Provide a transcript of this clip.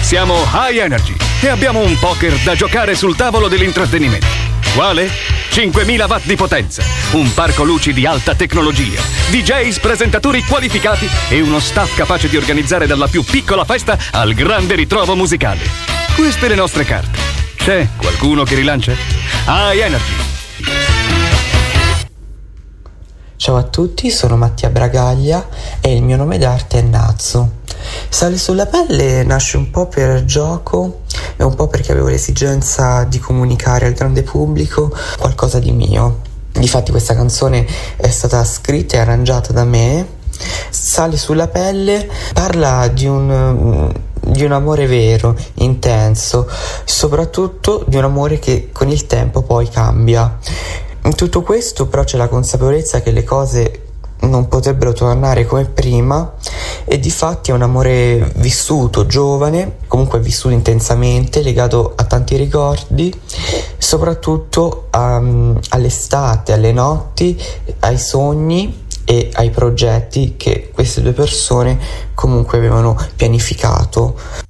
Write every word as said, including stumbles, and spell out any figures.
Siamo High Energy e abbiamo un poker da giocare sul tavolo dell'intrattenimento. Quale? cinquemila watt di potenza, un parco luci di alta tecnologia, D Js presentatori qualificati e uno staff capace di organizzare dalla più piccola festa al grande ritrovo musicale. Queste le nostre carte. C'è qualcuno che rilancia? High Energy. Ciao a tutti, sono Mattia Bragaglia e il mio nome d'arte è Nazzo. Sale sulla pelle nasce un po' per gioco e un po' perché avevo l'esigenza di comunicare al grande pubblico qualcosa di mio. Difatti questa canzone è stata scritta e arrangiata da me. Sale sulla pelle parla di un, di un amore vero, intenso, soprattutto di un amore che con il tempo poi cambia. In tutto questo però c'è la consapevolezza che le cose non potrebbero tornare come prima e difatti è un amore vissuto, giovane, comunque vissuto intensamente, legato a tanti ricordi, soprattutto a, all'estate, alle notti, ai sogni e ai progetti che queste due persone comunque avevano pianificato.